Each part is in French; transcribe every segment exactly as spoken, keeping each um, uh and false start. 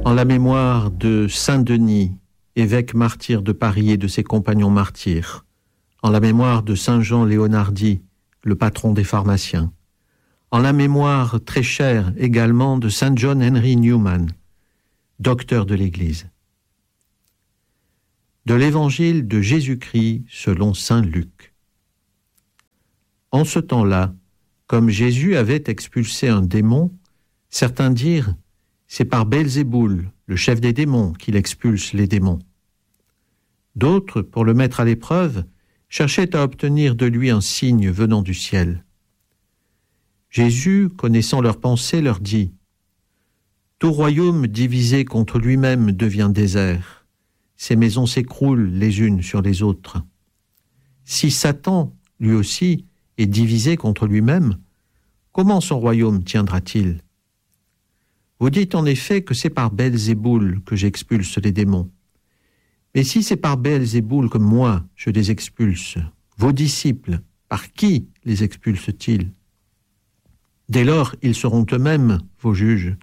En la mémoire de Saint Denis, évêque martyr de Paris et de ses compagnons martyrs, en la mémoire de Saint Jean Léonhardi, le patron des pharmaciens, en la mémoire très chère également de Saint John Henry Newman, docteur de l'Église. De l'Évangile de Jésus-Christ selon Saint Luc. En ce temps-là, comme Jésus avait expulsé un démon, certains dirent « C'est par Belzéboul, le chef des démons, qu'il expulse les démons. » D'autres, pour le mettre à l'épreuve, cherchaient à obtenir de lui un signe venant du ciel. Jésus, connaissant leurs pensées, leur dit « Tout royaume divisé contre lui-même devient désert. Ses maisons s'écroulent les unes sur les autres. Si Satan, lui aussi, est divisé contre lui-même, comment son royaume tiendra-t-il ? Vous dites en effet que c'est par Belzéboul que j'expulse les démons. Mais si c'est par Belzéboul que moi je les expulse, vos disciples, par qui les expulsent-ils ? Dès lors, ils seront eux-mêmes vos juges.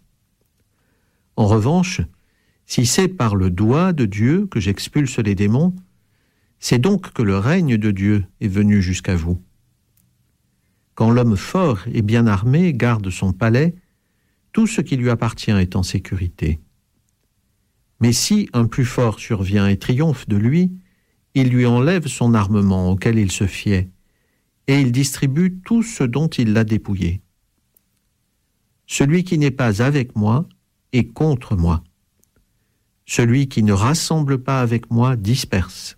En revanche, si c'est par le doigt de Dieu que j'expulse les démons, c'est donc que le règne de Dieu est venu jusqu'à vous. Quand l'homme fort et bien armé garde son palais, tout ce qui lui appartient est en sécurité. Mais si un plus fort survient et triomphe de lui, il lui enlève son armement auquel il se fiait, et il distribue tout ce dont il l'a dépouillé. Celui qui n'est pas avec moi est contre moi. Celui qui ne rassemble pas avec moi disperse.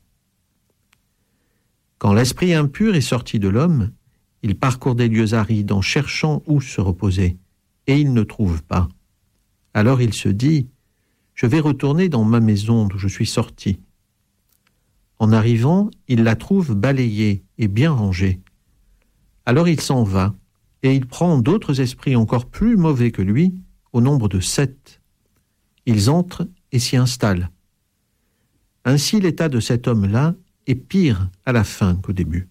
Quand l'esprit impur est sorti de l'homme, il parcourt des lieux arides en cherchant où se reposer, et il ne trouve pas. Alors il se dit, je vais retourner dans ma maison d'où je suis sorti. En arrivant, il la trouve balayée et bien rangée. Alors il s'en va, et il prend d'autres esprits encore plus mauvais que lui, au nombre de sept. Ils entrent et s'y installent. Ainsi l'état de cet homme-là est pire à la fin qu'au début.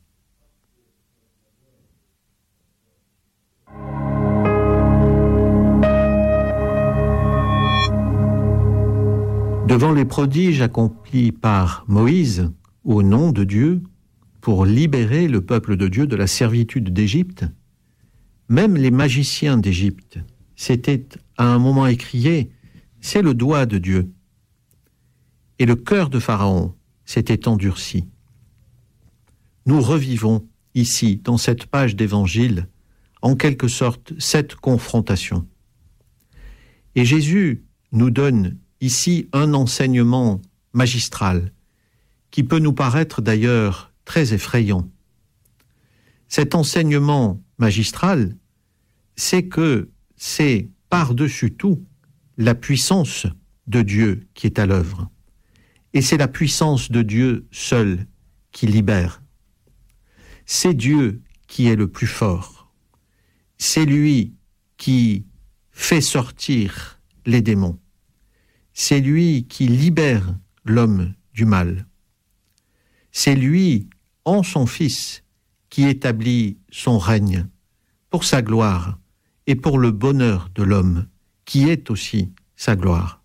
Devant les prodiges accomplis par Moïse, au nom de Dieu, pour libérer le peuple de Dieu de la servitude d'Égypte, même les magiciens d'Égypte s'étaient à un moment écrié « C'est le doigt de Dieu ». Et le cœur de Pharaon s'était endurci. Nous revivons ici, dans cette page d'Évangile, en quelque sorte, cette confrontation. Et Jésus nous donne ici un enseignement magistral qui peut nous paraître d'ailleurs très effrayant. Cet enseignement magistral, c'est que c'est par-dessus tout la puissance de Dieu qui est à l'œuvre. Et c'est la puissance de Dieu seul qui libère. C'est Dieu qui est le plus fort. C'est lui qui fait sortir les démons. C'est lui qui libère l'homme du mal. C'est lui, en son Fils, qui établit son règne pour sa gloire et pour le bonheur de l'homme, qui est aussi sa gloire.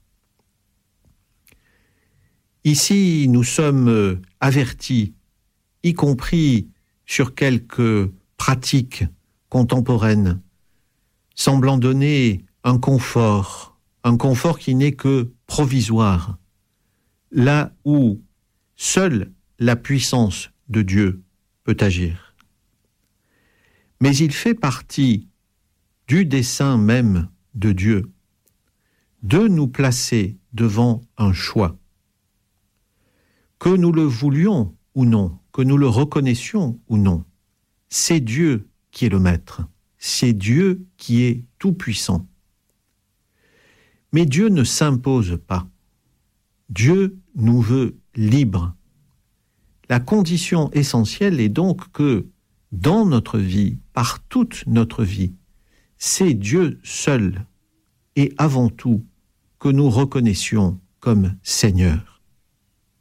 Ici, nous sommes avertis, y compris sur quelques pratiques contemporaines, semblant donner un confort, un confort qui n'est que provisoire, là où seule la puissance de Dieu peut agir. Mais il fait partie du dessein même de Dieu de nous placer devant un choix. Que nous le voulions ou non, que nous le reconnaissions ou non, c'est Dieu qui est le maître, c'est Dieu qui est tout-puissant. Mais Dieu ne s'impose pas. Dieu nous veut libres. La condition essentielle est donc que, dans notre vie, par toute notre vie, c'est Dieu seul et avant tout que nous reconnaissions comme Seigneur.